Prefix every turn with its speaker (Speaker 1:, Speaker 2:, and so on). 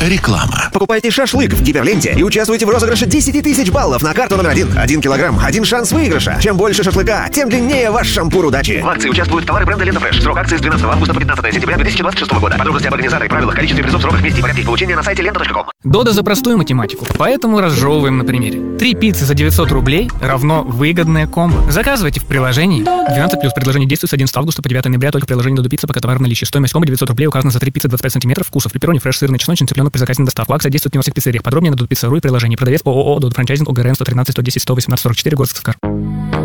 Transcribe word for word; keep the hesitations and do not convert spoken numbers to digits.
Speaker 1: Реклама.
Speaker 2: Покупайте шашлык в Гиперленте и участвуйте в розыгрыше десять тысяч баллов на карту номер один. Один килограмм, один шанс выигрыша. Чем больше шашлыка, тем длиннее ваш шампур удачи. В акции участвуют товары бренда Лента Фреш. Срок акции с двенадцатого августа по пятнадцатое сентября две тысячи двадцать шестого года. Подробности об организаторе, правилах, количестве призов, сроках, месте и порядке их получения на сайте лента точка ком.
Speaker 3: Дода за простую математику, поэтому разжевываем на примере. Три пиццы за девятьсот рублей равно выгодное комбо. Заказывайте в приложении. двенадцать плюс. Предложение действует с одиннадцатого августа по девятое ноября только в приложении Додо Пицца, пока товар в наличии. Стоимость комбо девятьсот рублей указана за три пиццы двадцать пять сантиметров, вкусов пепперони, фреш, сырный, чесночный, цыпленок при заказе на доставку. Акция действует не во всех пиццериях. Подробнее на Додо Пицца точка ру и приложение. Продавец ООО Додо Франчайзинг ОГРН сто тринадцать сто десять сто восемнадцать сорок четыре, город Сыскар.